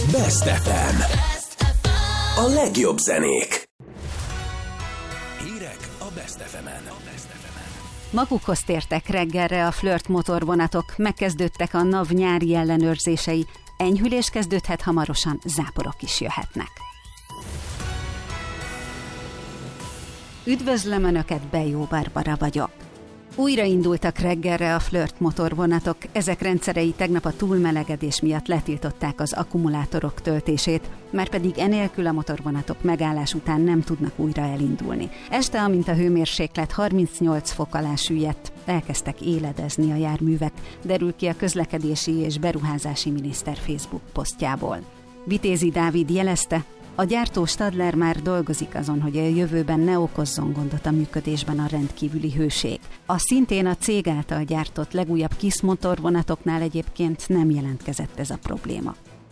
Best FM. A legjobb zenék. Hírek a Best FM-en. Magukhoz tértek reggelre a Flirt motorvonatok, megkezdődtek a NAV nyári ellenőrzései, enyhülés kezdődhet hamarosan, záporok is jöhetnek. Üdvözlöm Önöket, Bejó Barbara vagyok. Újraindultak reggelre a Flirt motorvonatok, ezek rendszerei tegnap a túlmelegedés miatt letiltották az akkumulátorok töltését, márpedig enélkül a motorvonatok megállás után nem tudnak újra elindulni. Este, amint a hőmérséklet 38 fok alá süllyedt, elkezdtek éledezni a járművek, derül ki a közlekedési és beruházási miniszter Facebook posztjából. Vitézi Dávid jelezte, a gyártó Stadler már dolgozik azon, hogy a jövőben ne okozzon gondot a működésben a rendkívüli hőség. A szintén a cég által gyártott legújabb KISZ motorvonatoknál egyébként nem jelentkezett ez a probléma.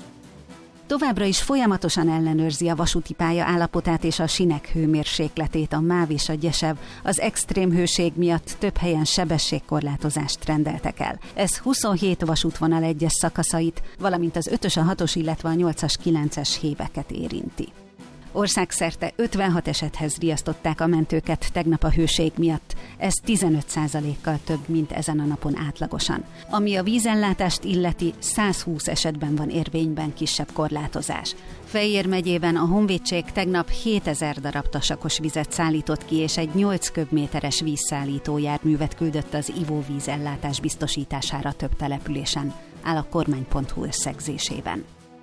Továbbra is folyamatosan ellenőrzi a vasúti pálya állapotát és a sinek hőmérsékletét a MÁV és a Gyesev. Az extrém hőség miatt több helyen sebességkorlátozást rendeltek el. Ez 27 vasútvonal egyes szakaszait, valamint az 5-ös, a 6-os, illetve a 8-as, 9-es héveket érinti. Országszerte 56 esethez riasztották a mentőket tegnap a hőség miatt. Ez 15%-kal több, mint ezen a napon átlagosan. Ami a vízellátást illeti, 120 esetben van érvényben kisebb korlátozás. Fejér megyében a Honvédség tegnap 7000 darab tasakos vizet szállított ki, és egy 8 köbméteres vízszállító járművet küldött az ivóvízellátás biztosítására több településen, áll a kormány.hu összegzésében.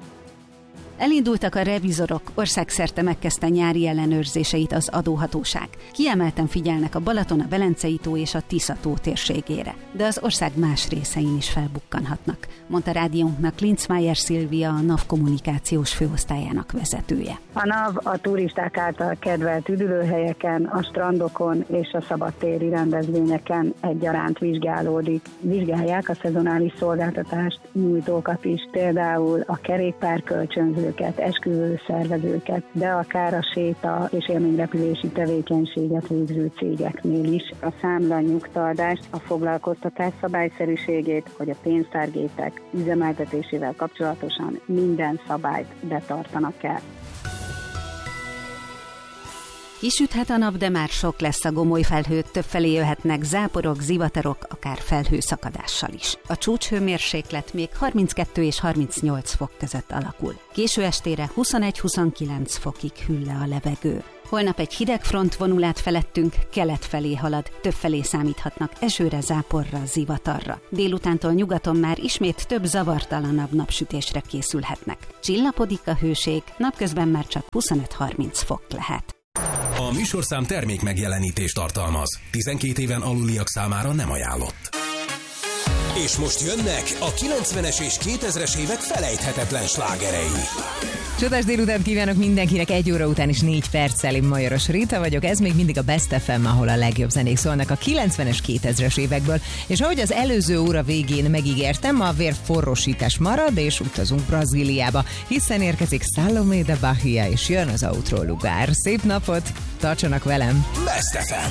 Elindultak a revizorok, országszerte megkezdte nyári ellenőrzéseit az adóhatóság. Kiemelten figyelnek a Balaton, a Velencei-tó és a Tisza-tó térségére, de az ország más részein is felbukkanhatnak, mondta rádiónknak Linzmeier Szilvia, a NAV kommunikációs főosztályának vezetője. A NAV a turisták által kedvelt üdülőhelyeken, a strandokon és a szabadtéri rendezvényeken egyaránt vizsgálják a szezonális szolgáltatást nyújtókat is, például a kerékpárkölcsönzőket, esküvő szervezőket, de akár a séta és élményrepülési tevékenységet végző cégeknél is. A számla nyugtalást, a foglalkoztatás szabályszerűségét, hogy a pénztárgépek üzemeltetésével kapcsolatosan minden szabályt betartanak kell. Kisüthet a nap, de már sok lesz a gomoly felhő, többfelé jöhetnek záporok, zivatarok, akár felhőszakadással is. A csúcshőmérséklet még 32 és 38 fok között alakul. Késő estére 21-29 fokig hűl le a levegő. Holnap egy hideg front vonul át felettünk, kelet felé halad, többfelé számíthatnak esőre, záporra, zivatarra. Délutántól nyugaton már ismét több zavartalanabb napsütésre készülhetnek. Csillapodik a hőség, napközben már csak 25-30 fok lehet. A műsorszám termék megjelenítést tartalmaz. 12 éven aluliak számára nem ajánlott. És most jönnek a 90-es és 2000-es évek felejthetetlen slágerei. Csodás délután kívánok mindenkinek, 1 óra után is 4 perccel, én Majoros Rita vagyok, ez még mindig a Best FM, ahol a legjobb zenék szólnak a 90-es, 2000-es évekből, és ahogy az előző óra végén megígértem, a vérforrósítás marad, és utazunk Brazíliába, hiszen érkezik Salomé de Bahia, és jön az outro lugár. Szép napot, tartsanak velem! Best FM.